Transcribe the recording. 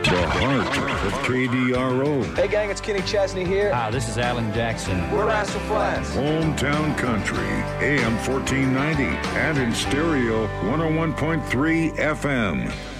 The heart of KDRO. Hey gang, it's Kenny Chesney here. Hi, this is Alan Jackson. We're Rascal Flatts. Hometown Country, AM 1490, and in stereo 101.3 FM.